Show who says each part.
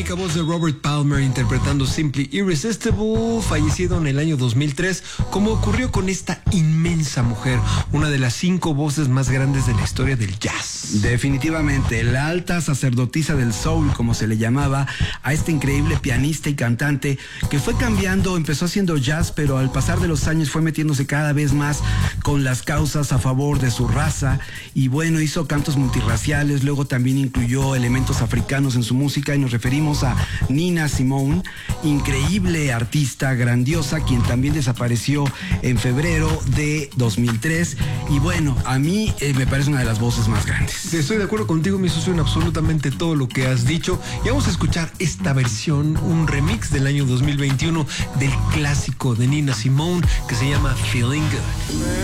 Speaker 1: icónica voz de Robert Palmer interpretando Simply Irresistible, fallecido en el año 2003, como ocurrió con esta inmensa mujer, una de las 5 voces más grandes de la historia del jazz.
Speaker 2: Definitivamente, la alta sacerdotisa del soul, como se le llamaba, a este increíble pianista y cantante que fue cambiando, empezó haciendo jazz, pero al pasar de los años fue metiéndose cada vez más con las causas a favor de su raza y bueno, hizo cantos multirraciales, luego también incluyó elementos africanos en su música y nos referimos a Nina Simone, increíble artista, grandiosa, quien también desapareció en febrero de 2003 y bueno, a mí me parece una de las voces más grandes.
Speaker 1: Estoy de acuerdo contigo, mi socio, en absolutamente todo lo que has dicho y vamos a escuchar esta versión, un remix del año 2021 del clásico de Nina Simone que se llama Feeling Good.